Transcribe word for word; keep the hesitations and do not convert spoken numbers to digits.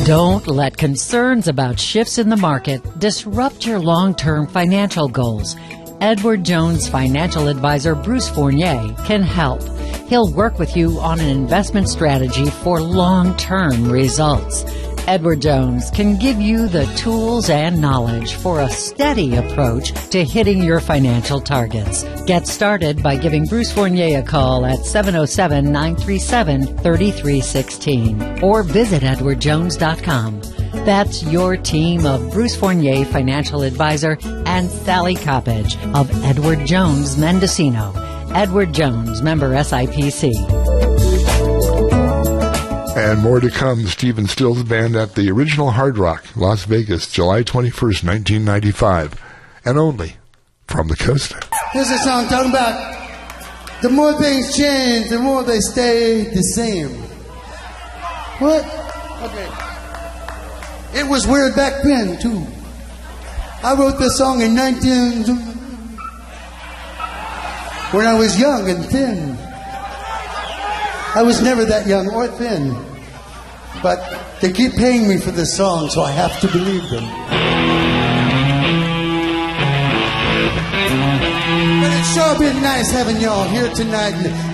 Don't let concerns about shifts in the market disrupt your long-term financial goals. Edward Jones financial advisor Bruce Fournier can help. He'll work with you on an investment strategy for long-term results. Edward Jones can give you the tools and knowledge for a steady approach to hitting your financial targets. Get started by giving Bruce Fournier a call at seven oh seven, nine three seven, three three one six or visit edward jones dot com. That's your team of Bruce Fournier financial advisor and Sally Coppage of Edward Jones Mendocino. Edward Jones, member S I P C. And more to come. Stephen Stills Band at the Original Hard Rock, Las Vegas, July twenty-first, nineteen ninety-five. And only from the coast. Here's a song talking about the more things change, the more they stay the same. What? Okay. It was weird back then, too. I wrote this song in nineteen... when I was young and thin. I was never that young or thin. But they keep paying me for this song, so I have to believe them. But it's sure been nice having y'all here tonight.